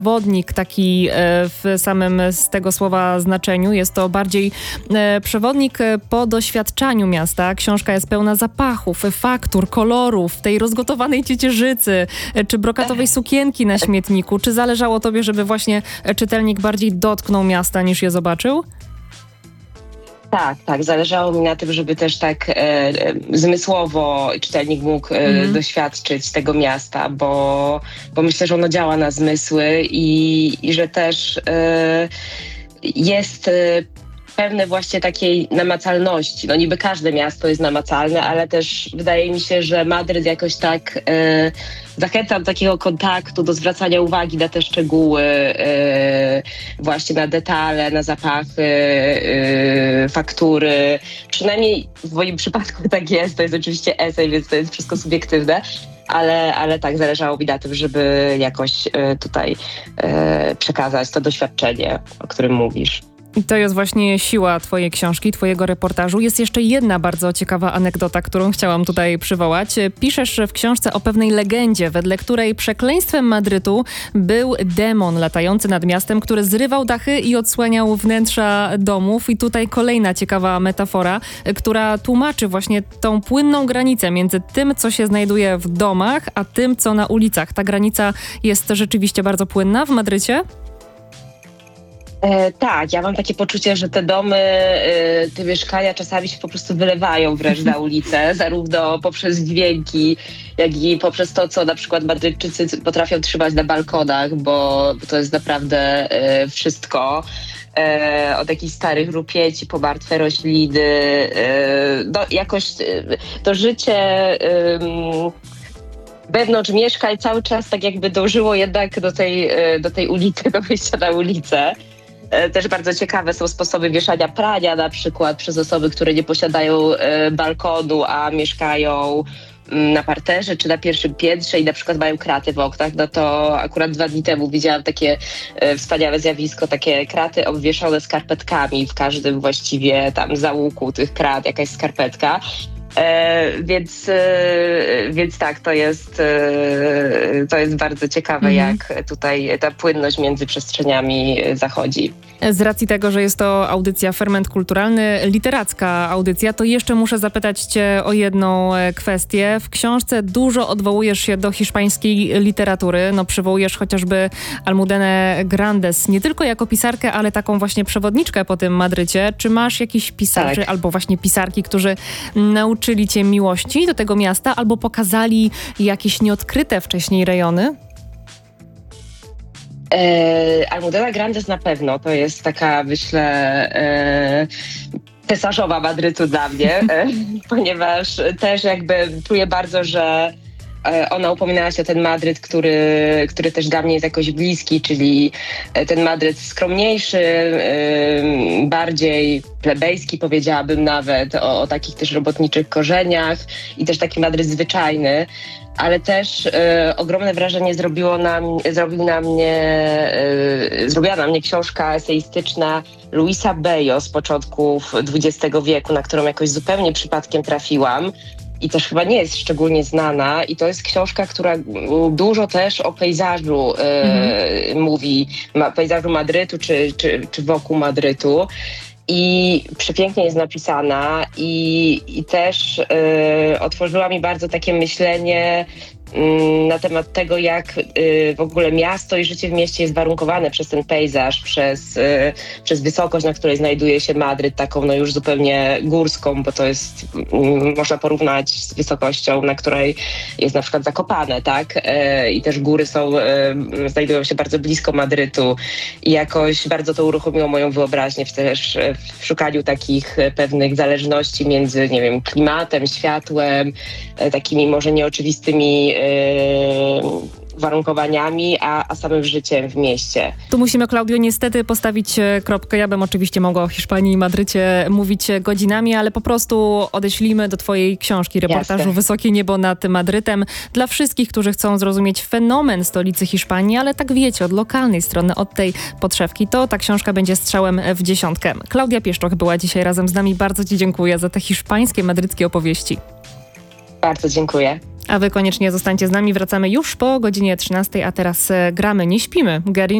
Przewodnik taki w samym z tego słowa znaczeniu. Jest to bardziej przewodnik po doświadczaniu miasta. Książka jest pełna zapachów, faktur, kolorów, tej rozgotowanej ciecierzycy, czy brokatowej sukienki na śmietniku. Czy zależało tobie, żeby właśnie czytelnik bardziej dotknął miasta niż je zobaczył? Tak. Zależało mi na tym, żeby też tak zmysłowo czytelnik mógł doświadczyć tego miasta, bo myślę, że ono działa na zmysły i że też jest pewne właśnie takiej namacalności. No niby każde miasto jest namacalne, ale też wydaje mi się, że Madryt jakoś tak zachęca do takiego kontaktu, do zwracania uwagi na te szczegóły, właśnie na detale, na zapachy, faktury. Przynajmniej w moim przypadku tak jest. To jest oczywiście esej, więc to jest wszystko subiektywne. Ale tak, zależało mi na tym, żeby jakoś tutaj przekazać to doświadczenie, o którym mówisz. I to jest właśnie siła twojej książki, twojego reportażu. Jest jeszcze jedna bardzo ciekawa anegdota, którą chciałam tutaj przywołać. Piszesz w książce o pewnej legendzie, wedle której przekleństwem Madrytu był demon latający nad miastem, który zrywał dachy i odsłaniał wnętrza domów. I tutaj kolejna ciekawa metafora, która tłumaczy właśnie tą płynną granicę między tym, co się znajduje w domach, a tym, co na ulicach. Ta granica jest rzeczywiście bardzo płynna w Madrycie? Tak, ja mam takie poczucie, że te domy, te mieszkania czasami się po prostu wylewają wręcz na ulicę, zarówno poprzez dźwięki, jak i poprzez to, co na przykład Madrytczycy potrafią trzymać na balkonach, bo to jest naprawdę wszystko. Od jakichś starych rupieci po martwe rośliny, jakoś to życie wewnątrz mieszkań cały czas tak jakby dążyło jednak do tej ulicy, do wyjścia na ulicę. Też bardzo ciekawe są sposoby wieszania prania na przykład przez osoby, które nie posiadają balkonu, a mieszkają na parterze czy na pierwszym piętrze i na przykład mają kraty w oknach. No to akurat 2 dni temu widziałam takie wspaniałe zjawisko, takie kraty obwieszone skarpetkami, w każdym właściwie tam załuku tych krat jakaś skarpetka. Więc tak, to jest bardzo ciekawe, jak tutaj ta płynność między przestrzeniami zachodzi. Z racji tego, że jest to audycja Ferment Kulturalny, literacka audycja, to jeszcze muszę zapytać cię o jedną kwestię. W książce dużo odwołujesz się do hiszpańskiej literatury. No, przywołujesz chociażby Almudenę Grandes, nie tylko jako pisarkę, ale taką właśnie przewodniczkę po tym Madrycie. Czy masz jakichś pisarzy albo właśnie pisarki, którzy nauczyli cię miłości do tego miasta albo pokazali jakieś nieodkryte wcześniej rejony? Almudena Grandes na pewno. To jest taka, myślę, cesarzowa Madrytu dla mnie, ponieważ też jakby czuję bardzo, że ona upominała się o ten Madryt, który też dla mnie jest jakoś bliski, czyli ten Madryt skromniejszy, bardziej plebejski, powiedziałabym nawet, o takich też robotniczych korzeniach i też taki Madryt zwyczajny, ale też ogromne wrażenie zrobiła na mnie książka eseistyczna Luisa Bejo z początków XX wieku, na którą jakoś zupełnie przypadkiem trafiłam. I też chyba nie jest szczególnie znana. I to jest książka, która dużo też o pejzażu mówi, pejzażu Madrytu czy wokół Madrytu. I przepięknie jest napisana i też otworzyła mi bardzo takie myślenie na temat tego, jak w ogóle miasto i życie w mieście jest warunkowane przez ten pejzaż, przez wysokość, na której znajduje się Madryt, taką no już zupełnie górską, bo to jest, można porównać z wysokością, na której jest na przykład Zakopane, tak? I też góry znajdują się bardzo blisko Madrytu i jakoś bardzo to uruchomiło moją wyobraźnię też w szukaniu takich pewnych zależności między, nie wiem, klimatem, światłem, takimi może nieoczywistymi uwarunkowaniami, a samym życiem w mieście. Tu musimy, Klaudio, niestety postawić kropkę. Ja bym oczywiście mogła o Hiszpanii i Madrycie mówić godzinami, ale po prostu odeślijmy do twojej książki, reportażu Jasne. Wysokie niebo nad Madrytem. Dla wszystkich, którzy chcą zrozumieć fenomen stolicy Hiszpanii, ale tak wiecie, od lokalnej strony, od tej podszewki, to ta książka będzie strzałem w 10. Klaudia Pieszczoch była dzisiaj razem z nami. Bardzo ci dziękuję za te hiszpańskie, madryckie opowieści. Bardzo dziękuję. A wy koniecznie zostańcie z nami. Wracamy już po godzinie 13, a teraz gramy, nie śpimy. Gary